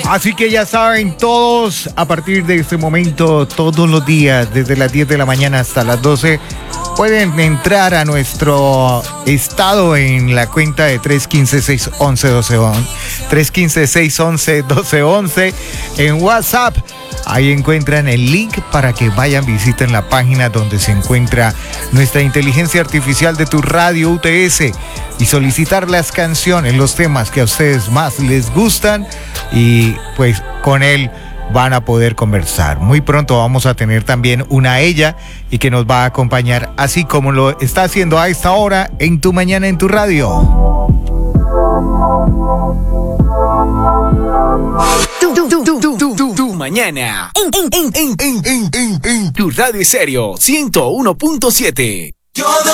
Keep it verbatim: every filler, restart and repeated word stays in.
Así que ya saben todos, a partir de este momento, todos los días, desde las diez de la mañana hasta las doce, pueden entrar a nuestro estado en la cuenta de tres uno cinco, seis uno uno, uno dos uno uno, tres uno cinco, seis uno uno, uno dos uno uno en WhatsApp. Ahí encuentran el link para que vayan, visiten la página donde se encuentra nuestra inteligencia artificial de tu radio U T S y solicitar las canciones, los temas que a ustedes más les gustan, y pues con él van a poder conversar. Muy pronto vamos a tener también una ella y que nos va a acompañar, así como lo está haciendo a esta hora en Tu Mañana en Tu Radio. Tu, tu, tu, tu, tu, tu, tu mañana en, en, en, en, en, en, en, en Tu Radio Estéreo ciento uno punto siete.